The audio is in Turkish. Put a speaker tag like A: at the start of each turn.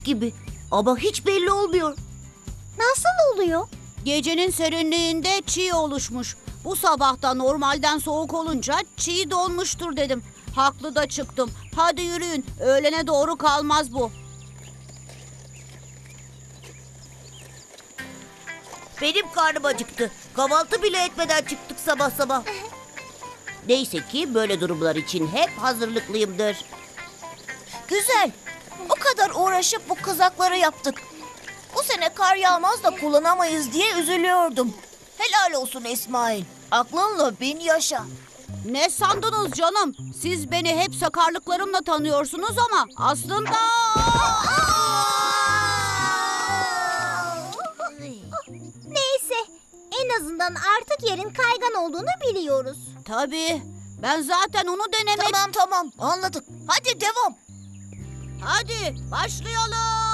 A: gibi. Ama hiç belli olmuyor.
B: Nasıl oluyor?
C: Gecenin serinliğinde çiğ oluşmuş. Bu sabah da normalden soğuk olunca çiğ donmuştur dedim. Haklı da çıktım. Hadi yürüyün. Öğlene doğru kalmaz bu.
A: Benim karnım acıktı. Kahvaltı bile etmeden çıktık sabah sabah. Neyse ki böyle durumlar için hep hazırlıklıyımdır.
B: Güzel. O kadar uğraşıp bu kızakları yaptık. Bu sene kar yağmaz da kullanamayız diye üzülüyordum. Helal olsun İsmail. Aklınla bin yaşa.
C: Ne sandınız canım? Siz beni hep sakarlıklarımla tanıyorsunuz ama aslında...
B: Neyse, en azından artık yerin kaygan olduğunu biliyoruz.
C: Tabii. Ben zaten onu denemek...
B: Tamam anladık. Hadi devam.
C: Hadi başlayalım.